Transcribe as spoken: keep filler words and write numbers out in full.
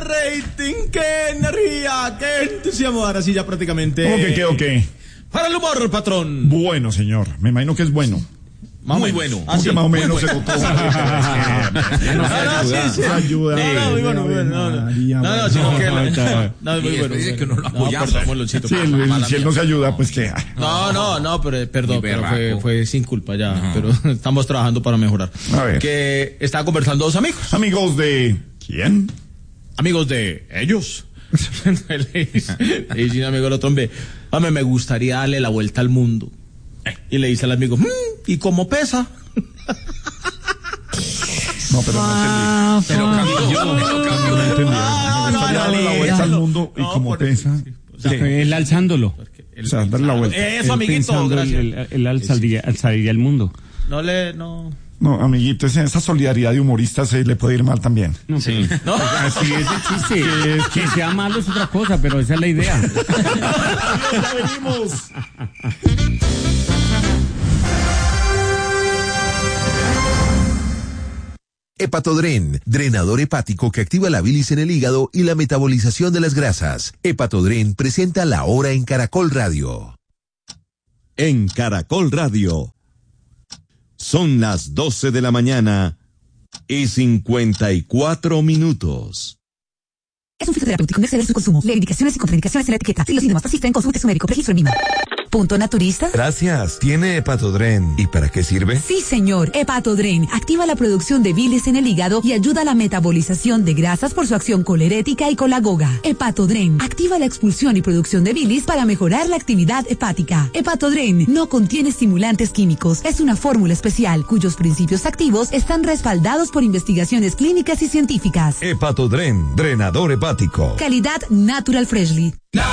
rating, qué energía, qué entusiasmo. Ahora sí, ya prácticamente. ¿Cómo que qué o qué? Para el humor, patrón. Bueno, señor, me imagino que es bueno. Más muy bueno. ¿Cómo que más o menos se votó? No, sí, sí. Ayuda. No, no, muy bueno, muy bueno. No, no, no, no, sino que. No, muy bueno. Dice que no lo apoyamos. Sí, si él no se ayuda, pues que. No, no, no, pero perdón, pero fue, fue sin culpa ya. Pero estamos trabajando para mejorar. A ver. Que estaba conversando dos amigos. Amigos de. ¿Quién? Amigos de ellos. Le dice un amigo al otro, hombre, hombre, me gustaría darle la vuelta al mundo. Y le dice al amigo, mmm, ¿y cómo pesa? No, pero no entendí. Pero cambió, yo no No entendí. Me gustaría darle la vuelta al mundo y como pesa. Él alzándolo. O sea, darle la vuelta. Eso, amiguito, gracias. Él alzaría, alzaría el mundo. No le, no. No, amiguito, esa, esa solidaridad de humoristas se le puede ir mal también. No, sí. ¿No? Así es el chiste. Que, que sea malo es otra cosa, pero esa es la idea. Ya venimos. Hepatodren, drenador hepático que activa la bilis en el hígado y la metabolización de las grasas. Hepatodren presenta La Hora en Caracol Radio. En Caracol Radio. Son las doce de la mañana y cincuenta y cuatro minutos. Es un fitoterapéutico, no exceder su consumo. Lee indicaciones y contraindicaciones en la etiqueta. Si los síntomas persisten, consulte su médico. Registro en M I M A. ¿Punto naturista? Gracias. ¿Tiene Hepatodren? ¿Y para qué sirve? Sí, señor. Hepatodren activa la producción de bilis en el hígado y ayuda a la metabolización de grasas por su acción colerética y colagoga. Hepatodren activa la expulsión y producción de bilis para mejorar la actividad hepática. Hepatodren no contiene estimulantes químicos. Es una fórmula especial cuyos principios activos están respaldados por investigaciones clínicas y científicas. Hepatodren, drenador hepático. Calidad Natural Freshly.